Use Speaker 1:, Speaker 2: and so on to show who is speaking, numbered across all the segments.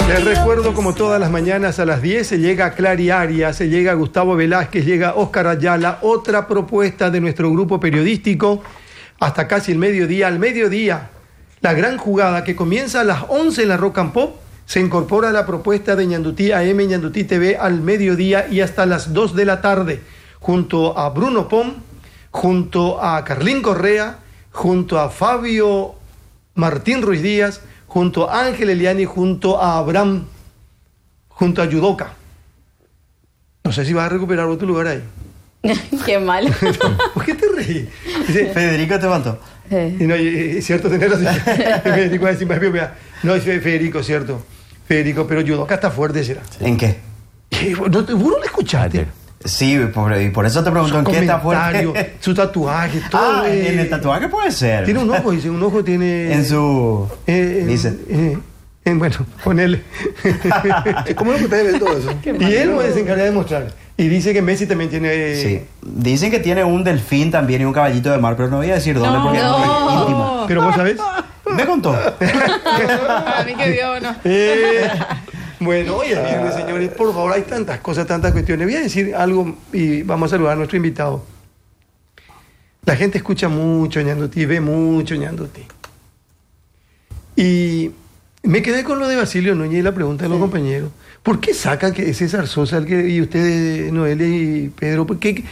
Speaker 1: Les recuerdo, como todas las mañanas a las 10 se llega Clary Arias, se llega Gustavo Velázquez, llega Óscar Ayala, otra propuesta de nuestro grupo periodístico hasta casi el mediodía. Al mediodía, la gran jugada que comienza a las 11 en la Rock and Pop, se incorpora la propuesta de Ñandutí AM, Ñandutí TV al mediodía y hasta las 2 de la tarde, junto a Bruno Pom, junto a Carlín Correa, junto a Fabio Martín Ruiz Díaz, junto a Ángel Eliani, junto a Abraham, junto a Yudoka. No sé si vas a recuperar otro lugar ahí.
Speaker 2: Qué mal.
Speaker 1: ¿Por qué te reís? Dice,
Speaker 3: Federico te faltó.
Speaker 1: y no, es cierto tenerlo así. Federico va a decir, no, es Federico, cierto. Federico, pero Yudoka está fuerte, ¿será?
Speaker 3: ¿En qué?
Speaker 1: ¿No te juro, le escuchaste?
Speaker 3: Sí, por eso te pregunto, ¿en qué está fuerte?
Speaker 1: Su tatuaje, todo.
Speaker 3: En el tatuaje puede ser.
Speaker 1: Tiene un ojo, dice, un ojo tiene...
Speaker 3: En su... dice...
Speaker 1: bueno, con él.
Speaker 4: ¿Cómo es que ustedes ven todo eso?
Speaker 1: Y él se encarga de mostrar. Y dice que Messi también tiene...
Speaker 3: Sí. Dicen que tiene un delfín también y un caballito de mar, pero no voy a decir dónde porque es muy íntimo.
Speaker 1: Pero vos sabés.
Speaker 3: Me contó.
Speaker 5: A mí que vio, ¿no?
Speaker 1: Bueno, oye, señores, por favor, hay tantas cosas, tantas cuestiones. Voy a decir algo y vamos a saludar a nuestro invitado. La gente escucha mucho Ñandutí, ve mucho Ñandutí. Y me quedé con lo de Basilio Núñez y la pregunta de los compañeros. ¿Por qué sacan que es César Sosa y ustedes, Noelia y Pedro? ¿Por qué?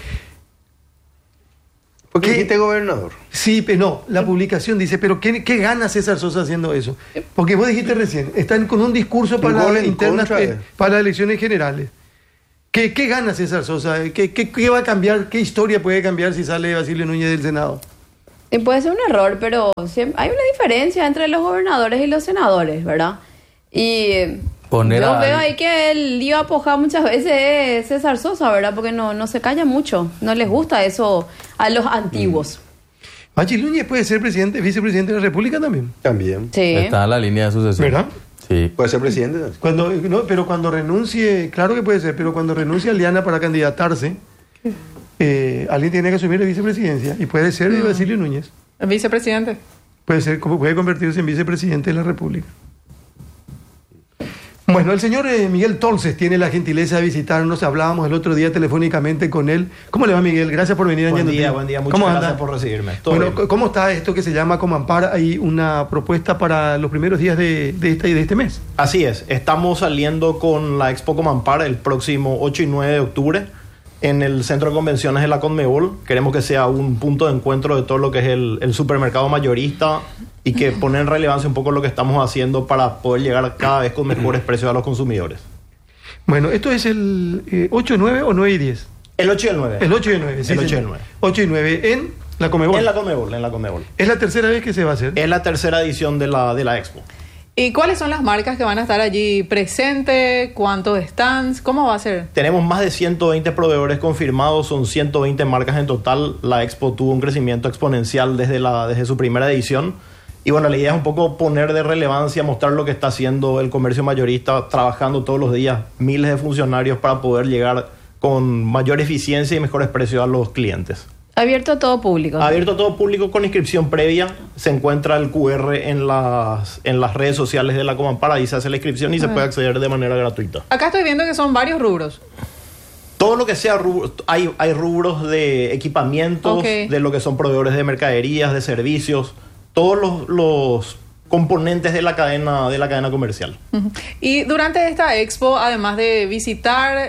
Speaker 4: Porque dijiste gobernador.
Speaker 1: Sí, pero no, la publicación dice, pero ¿qué gana César Sosa haciendo eso? Porque vos dijiste recién, están con un discurso para las internas, para las elecciones generales. ¿Qué gana César Sosa? ¿Qué va a cambiar? ¿Qué historia puede cambiar si sale Basilio Núñez del Senado?
Speaker 2: Puede ser un error, pero hay una diferencia entre los gobernadores y los senadores, ¿verdad? Y yo veo ahí que el lío apojado muchas veces es César Sosa, ¿verdad? Porque no se calla mucho, no les gusta eso a los antiguos.
Speaker 1: Basilio Núñez puede ser vicepresidente de la República también.
Speaker 4: También.
Speaker 2: Sí.
Speaker 6: Está en la línea de sucesión.
Speaker 1: ¿Verdad?
Speaker 6: Sí.
Speaker 4: Puede ser presidente.
Speaker 1: Pero cuando renuncie, claro que puede ser, pero cuando renuncie Aliana para candidatarse, alguien tiene que asumir la vicepresidencia y puede ser Basilio Núñez.
Speaker 5: El vicepresidente.
Speaker 1: Puede convertirse en vicepresidente de la República. Bueno, el señor Miguel Tolces tiene la gentileza de visitarnos. Hablábamos el otro día telefónicamente con él. ¿Cómo le va, Miguel? Gracias por venir a Ñandutí.
Speaker 7: Buen día. Muchas gracias por recibirme.
Speaker 1: Bueno, ¿cómo está esto que se llama Comampar? Hay una propuesta para los primeros días de este mes.
Speaker 7: Así es. Estamos saliendo con la Expo Comampar el próximo 8 y 9 de octubre en el Centro de Convenciones de la Conmebol. Queremos que sea un punto de encuentro de todo lo que es el supermercado mayorista y que pone en relevancia un poco lo que estamos haciendo para poder llegar cada vez con mejores precios a los consumidores.
Speaker 1: Bueno, ¿esto es el 8 y 9 o 9 y 10?
Speaker 7: El 8 y el 9.
Speaker 1: El 8 y el 9, sí.
Speaker 7: El 8 y el 9.
Speaker 1: 8 y 9 en la Conmebol.
Speaker 7: En la Conmebol.
Speaker 1: ¿Es la tercera vez que se va a hacer?
Speaker 7: Es la tercera edición de la Expo.
Speaker 5: ¿Y cuáles son las marcas que van a estar allí presentes? ¿Cuántos stands? ¿Cómo va a ser?
Speaker 7: Tenemos más de 120 proveedores confirmados, son 120 marcas en total. La Expo tuvo un crecimiento exponencial desde su primera edición. Y bueno, la idea es un poco poner de relevancia, mostrar lo que está haciendo el comercio mayorista, trabajando todos los días, miles de funcionarios para poder llegar con mayor eficiencia y mejores precios a los clientes.
Speaker 2: Abierto a todo público.
Speaker 7: Abierto a todo público con inscripción previa. Se encuentra el QR en las redes sociales de la Comampar. Ahí se hace la inscripción y se puede acceder de manera gratuita.
Speaker 5: Acá estoy viendo que son varios rubros.
Speaker 7: Todo lo que sea rubro, hay rubros de equipamientos, de lo que son proveedores de mercaderías, de servicios, todos los componentes de la cadena comercial.
Speaker 5: Y durante esta expo, además de visitar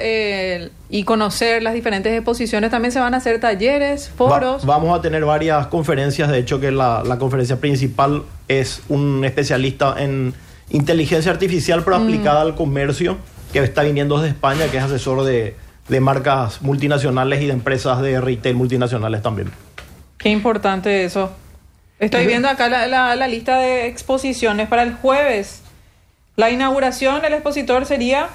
Speaker 5: y conocer las diferentes exposiciones, también se van a hacer talleres, foros.
Speaker 7: Vamos a tener varias conferencias. De hecho, que la conferencia principal es un especialista en inteligencia artificial pero aplicada al comercio, que está viniendo desde España, que es asesor de marcas multinacionales y de empresas de retail multinacionales también.
Speaker 5: Qué importante eso. Estoy viendo acá la lista de exposiciones para el jueves. La inauguración del expositor sería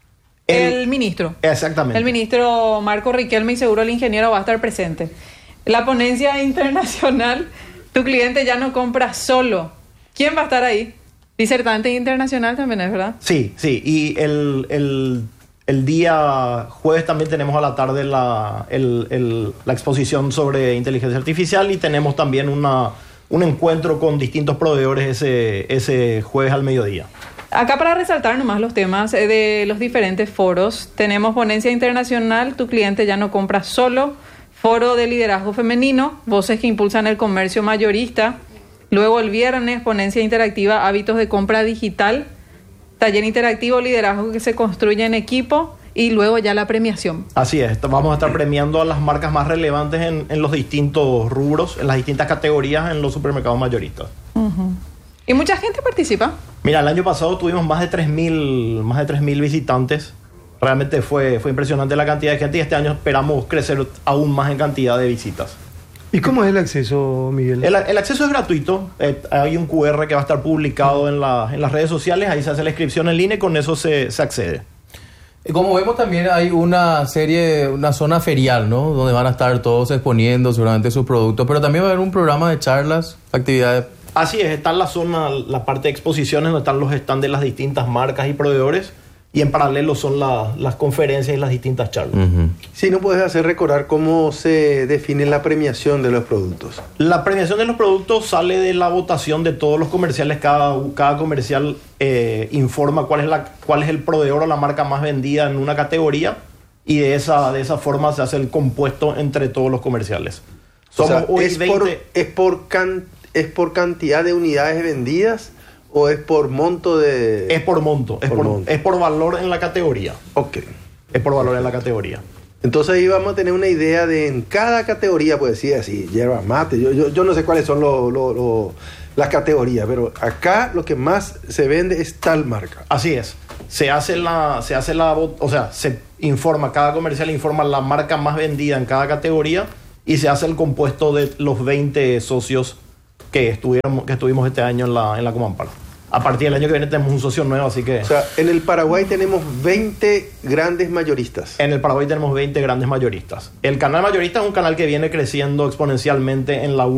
Speaker 5: el ministro.
Speaker 7: Exactamente.
Speaker 5: El ministro Marco Riquelme, y seguro el ingeniero va a estar presente. La ponencia internacional, tu cliente ya no compra solo. ¿Quién va a estar ahí? Disertante internacional también es, ¿verdad?
Speaker 7: Sí. Y el día jueves también tenemos a la tarde la exposición sobre inteligencia artificial, y tenemos también un encuentro con distintos proveedores ese jueves al mediodía.
Speaker 5: Acá para resaltar nomás los temas de los diferentes foros, tenemos ponencia internacional, tu cliente ya no compra solo, foro de liderazgo femenino, voces que impulsan el comercio mayorista, luego el viernes ponencia interactiva, hábitos de compra digital, taller interactivo, liderazgo que se construye en equipo y luego ya la premiación.
Speaker 7: Así es, vamos a estar premiando a las marcas más relevantes en los distintos rubros, en las distintas categorías en los supermercados mayoristas.
Speaker 5: Uh-huh. ¿Y mucha gente participa?
Speaker 7: Mira, el año pasado tuvimos más de 3.000 visitantes. Realmente fue impresionante la cantidad de gente y este año esperamos crecer aún más en cantidad de visitas.
Speaker 1: ¿Y cómo es el acceso, Miguel?
Speaker 7: El acceso es gratuito. Hay un QR que va a estar publicado en las redes sociales. Ahí se hace la inscripción en línea y con eso se accede.
Speaker 6: Como vemos también hay una zona ferial, ¿no? Donde van a estar todos exponiendo seguramente sus productos, pero también va a haber un programa de charlas, actividades.
Speaker 7: Así es, está en la zona, la parte de exposiciones donde están los stands de las distintas marcas y proveedores y en paralelo son las conferencias y las distintas charlas.
Speaker 6: Uh-huh.
Speaker 4: Si no puedes hacer recordar cómo se define la premiación de los productos.
Speaker 7: La premiación de los productos sale de la votación de todos los comerciales. Cada comercial informa cuál es el proveedor o la marca más vendida en una categoría y de esa forma se hace el compuesto entre todos los comerciales. Somos
Speaker 4: o sea, ¿es por cantidad de unidades vendidas o es por monto de...?
Speaker 7: Es por monto, es por valor en la categoría.
Speaker 4: Ok.
Speaker 7: Es por valor en la categoría.
Speaker 4: Entonces ahí vamos a tener una idea de en cada categoría, pues decir así, yerba mate, yo no sé cuáles son las categorías, pero acá lo que más se vende es tal marca.
Speaker 7: Así es. Se informa, cada comercial informa la marca más vendida en cada categoría y se hace el compuesto de los 20 socios que estuvimos este año en la Comampar. A partir del año que viene tenemos un socio nuevo, así que...
Speaker 4: O sea, en el Paraguay tenemos 20 grandes mayoristas.
Speaker 7: En el Paraguay tenemos 20 grandes mayoristas. El canal mayorista es un canal que viene creciendo exponencialmente en la